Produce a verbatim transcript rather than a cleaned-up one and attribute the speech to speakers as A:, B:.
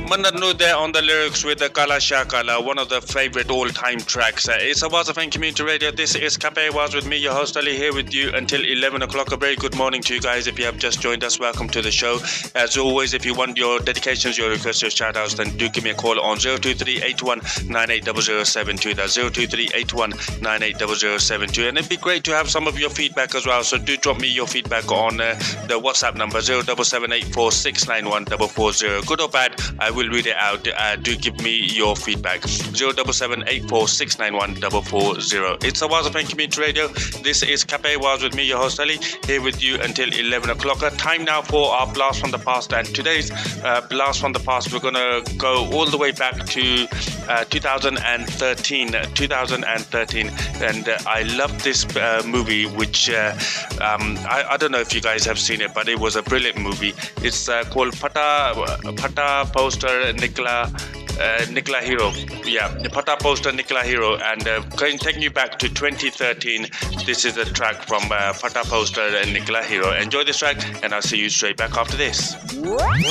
A: Mananu there on the lyrics with the Kala Shakala, one of the favorite all-time tracks. Uh, it's Awaz of Community Radio. This is Cafe Awaz with me, your host Ali, here with you until eleven o'clock. A very good morning to you guys. If you have just joined us, welcome to the show. As always, if you want your dedications, your requests, your shout-outs, then do give me a call on zero two three eight one nine eight zero zero seven two. That's zero two three eight one nine eight zero zero seven two. And it'd be great to have some of your feedback as well. So do drop me your feedback on uh, the WhatsApp number zero seven seven eight four six nine one four four zero. Good or bad, I will read it out. Uh, do give me your feedback. zero seven seven eight four six nine one four four zero. It's Awaz of Community Radio. This is Cafe Awaz with me, your host Ali, here with you until eleven o'clock. Time now for our blast from the past. And today's uh, blast from the past, we're going to go all the way back to uh, two thousand thirteen. two thousand thirteen. And uh, I love this uh, movie, which uh, um, I, I don't know if you guys have seen it, but it was a brilliant movie. It's uh, called Phata, Phata Poster Nikla. Uh, Nikla Hero, yeah, Phata Poster Nikla Hero, and uh, taking you back to twenty thirteen. This is a track from uh, Phata Poster and Nikla Hero. Enjoy this track, and I'll see you straight back after this.